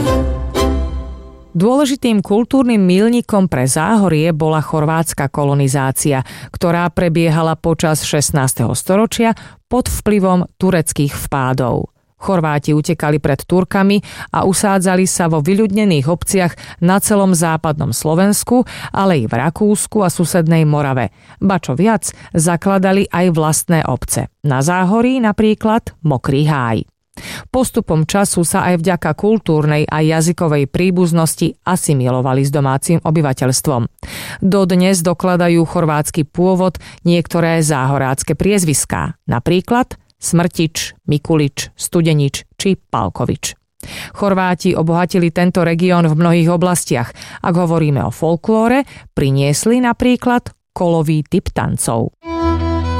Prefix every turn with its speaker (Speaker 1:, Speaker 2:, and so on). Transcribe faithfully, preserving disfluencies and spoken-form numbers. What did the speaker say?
Speaker 1: Dôležitým kultúrnym míľnikom pre Záhorie bola chorvátska kolonizácia, ktorá prebiehala počas šestnásteho storočia pod vplyvom tureckých vpádov. Chorváti utekali pred Turkami a usádzali sa vo vyľudnených obciach na celom západnom Slovensku, ale i v Rakúsku a susednej Morave. Ba čo viac, zakladali aj vlastné obce. Na Záhorí napríklad Mokrý Háj. Postupom času sa aj vďaka kultúrnej a jazykovej príbuznosti asimilovali s domácim obyvateľstvom. Dodnes dokladajú chorvátsky pôvod niektoré záhorácke priezviská, napríklad Smrtič, Mikulič, Studenič či Palkovič. Chorváti obohatili tento región v mnohých oblastiach. Ak hovoríme o folklóre, priniesli napríklad kolový typ tancov.